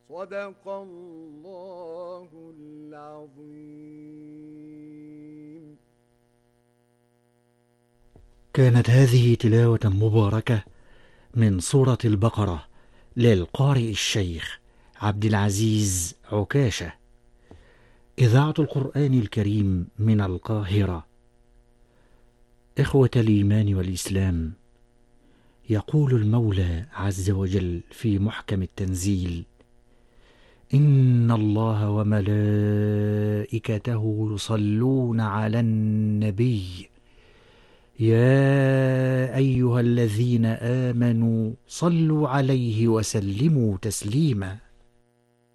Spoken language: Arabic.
صدق الله العظيم. كانت هذه تلاوة مباركة من سورة البقرة للقارئ الشيخ عبد العزيز عكاشة، إذاعة القرآن الكريم من القاهرة. إخوة الإيمان والإسلام، يقول المولى عز وجل في محكم التنزيل: إن الله وملائكته يصلون على النبي يا أيها الذين آمنوا صلوا عليه وسلموا تسليما.